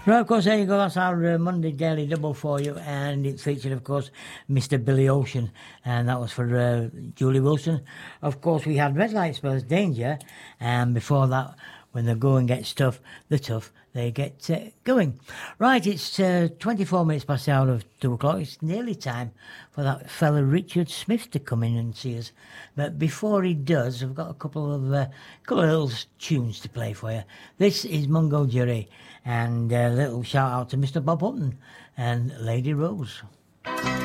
Right, of course, there you go. That's our Monday Daily Double for you. And it featured, of course, Mr. Billy Ocean. And that was for Julie Wilson. Of course, we had Red Light Spells Danger. And before that, when the going gets tough, the tough, they get going. Right, it's 24 minutes past the hour of 2 o'clock. It's nearly time for that fella Richard Smith to come in and see us. But before he does, I've got a couple of little tunes to play for you. This is Mungo Jerry, and a little shout out to Mr. Bob Hutton and Lady Rose.